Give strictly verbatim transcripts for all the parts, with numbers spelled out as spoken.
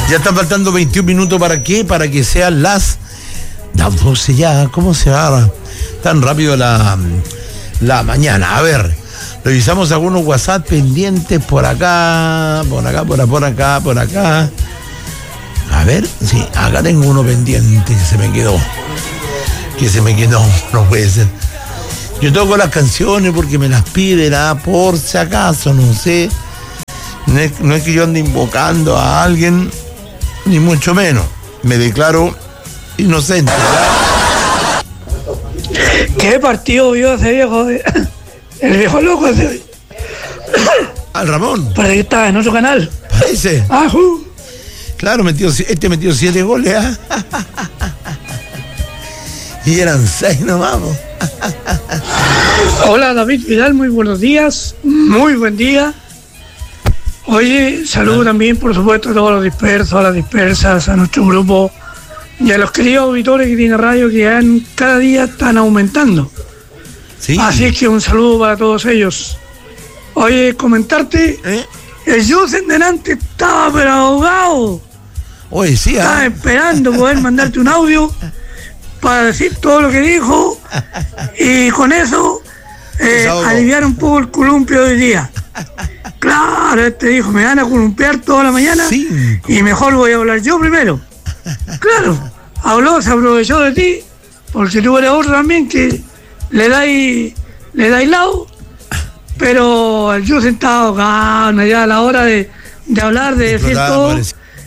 Ya están faltando veintiún minutos. ¿Para qué? Para que sean las, las doce ya. ¿Cómo se va tan rápido la, la mañana? A ver, revisamos algunos WhatsApp pendientes por acá, por acá, por acá, por acá, por acá. A ver, sí, acá tengo uno pendiente que se me quedó. Que se me quedó, no puede ser. Yo toco las canciones porque me las piden, ah, por si acaso, no sé. No es, no es que yo ande invocando a alguien, ni mucho menos. Me declaro inocente. ¿Qué partido vio ese viejo? El viejo loco ese. Al Ramón. Parece que está en otro canal. Parece. Ajú. Claro, metió, este metió siete goles, ¿ah? Y eran seis nomás. Hola David Vidal, muy buenos días, muy buen día. Oye, saludo ah. también por supuesto a todos los dispersos, a las dispersas, a nuestro grupo y a los queridos auditores que tiene radio que han, cada día están aumentando. Sí. Así es que un saludo para todos ellos. Oye, comentarte, ¿Eh? el Jusen delante estaba pero ahogado. Oye, sí, estaba ¿eh? esperando poder mandarte un audio para decir todo lo que dijo y con eso eh, aliviar un poco el columpio de hoy día. Claro, este dijo, me van a columpiar toda la mañana Cinco. y mejor voy a hablar yo primero. Claro, habló, se aprovechó de ti, porque tú eres otro también que le dais le dais lado, pero yo sentado acá, ya a la hora de, de hablar, de decir todo,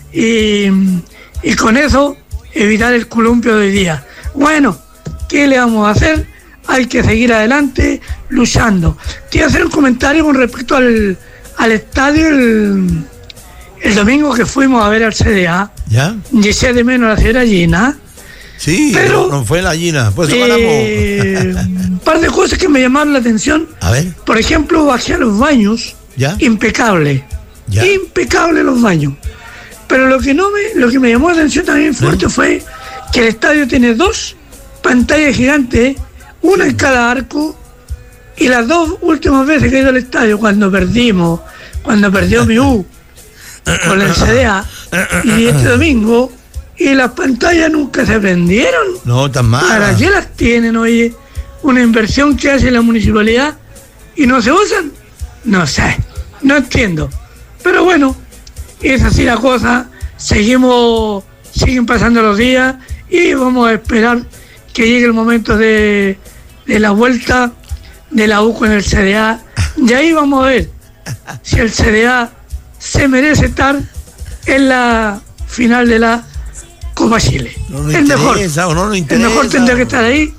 y, y con eso evitar el columpio de hoy día. Bueno, ¿qué le vamos a hacer? Hay que seguir adelante, luchando. Quiero hacer un comentario con respecto al, al estadio el, el domingo que fuimos a ver al C D A. ¿Ya? Y eché de menos la ciudad llena. Sí, pero no, no fue la llena, pues eh, un par de cosas que me llamaron la atención. A ver. Por ejemplo, bajé a los baños. ¿Ya? Impecable. ¿Ya? Impecable los baños. Pero lo que no me, lo que me llamó la atención también fuerte ¿Eh? fue que el estadio tiene dos pantallas gigantes, una en cada arco, y las dos últimas veces que he ido al estadio, cuando perdimos, cuando perdió mi U con el C D A, y este domingo, y las pantallas nunca se prendieron. No, tan mal. ¿Para qué las tienen, oye? Una inversión que hace la municipalidad y no se usan. No sé, no entiendo. Pero bueno, es así la cosa, seguimos, siguen pasando los días y vamos a esperar que llegue el momento de, de la vuelta de la U con el C D A y ahí vamos a ver si el C D A se merece estar en la final de la Copa Chile. No el mejor, o no el mejor tendrá que estar ahí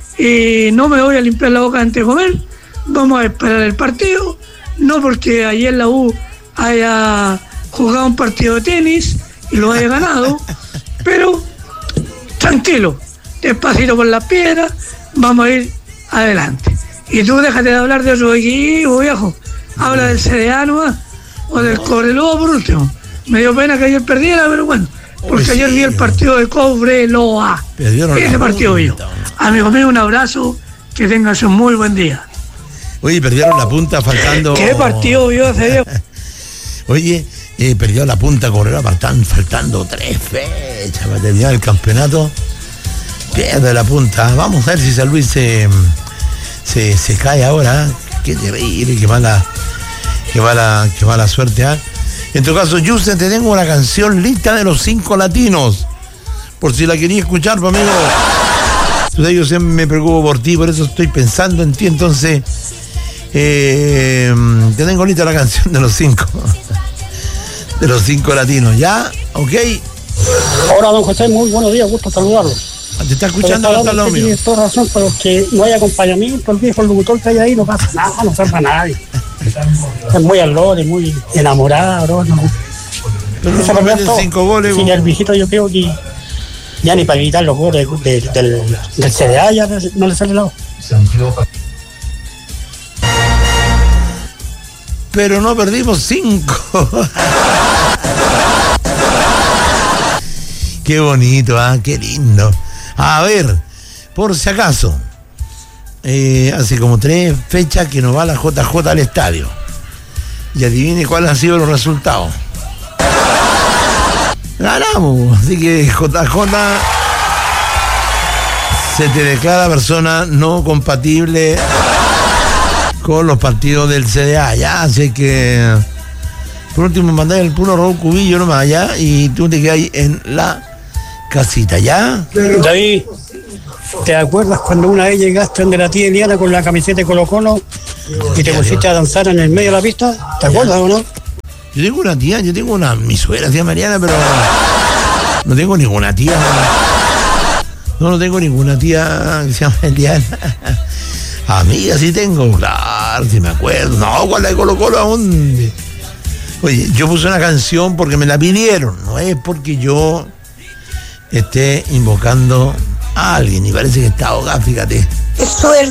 y no me voy a limpiar la boca antes de comer. Vamos a esperar el partido, no porque ayer la U haya jugado un partido de tenis y lo haya ganado, pero tranquilo, despacito por las piedras, vamos a ir adelante. Y tú déjate de hablar de otro equipo, viejo. Habla del C D A nomás, o del Cobreloa por último. Me dio pena que ayer perdiera, pero bueno, porque ayer vi el partido de Cobreloa. Ese partido vi yo. Amigo mío, un abrazo, que tengas un muy buen día. Oye, perdieron la punta faltando... ¿Qué partido vio ese viejo? Oye, eh, perdió la punta Cobreloa, faltando, faltando tres fechas para terminar el campeonato. Pierde la punta. Vamos a ver si San Luis se, se, se cae ahora. Qué terrible, qué mala, qué mala, qué mala suerte. ¿eh? En tu caso, Jusen, te tengo una canción lista de los cinco latinos. Por si la quería escuchar, pues, amigo. Entonces, yo siempre me preocupo por ti, por eso estoy pensando en ti. Entonces, eh, te tengo lista la canción de los cinco. De los cinco latinos, ¿ya? ¿Ok? Hola, don José, muy buenos días, gusto saludarlo. Te está escuchando hasta lo mío. Tienes toda razón, pero que no hay acompañamiento, el viejo locutor que hay ahí no pasa nada, no salva a nadie. Es muy alore, muy enamorada, bro. No. Pero no me meten cinco goles. Sí, el viejito yo creo que ya ni para evitar los goles de, de, del, del C D A ya no le sale el lado. Pero no perdimos cinco. Qué bonito, ¿ah? Qué lindo. A ver, por si acaso, eh, hace como tres fechas que no va la J J al estadio. Y adivine cuáles han sido los resultados. ganamos. Así que J J se te declara persona no compatible con los partidos del C D A, ya, así que por último mandé el puro Raúl Cubillo nomás allá y tú te quedas ahí en la casita, ¿ya? David, ¿te acuerdas cuando una vez llegaste donde la tía Eliana con la camiseta de Colo Colo y te pusiste a danzar en el medio de la pista? ¿Te acuerdas o no? Yo tengo una tía, yo tengo una, mi suegra, tía Mariana, pero no tengo ninguna tía. No, no tengo ninguna tía que se llama Eliana. Amiga sí tengo, claro, si me acuerdo. No, ¿cuál la de Colo Colo? ¿A dónde? Oye, yo puse una canción porque me la pidieron, no es porque yo esté invocando a alguien y parece que está ahogada, fíjate. Eso es